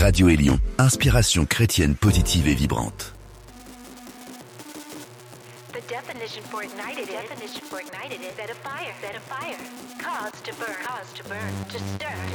Radio Élion, inspiration chrétienne positive et vibrante. The definition for ignited is set a fire, cause to burn, to stir.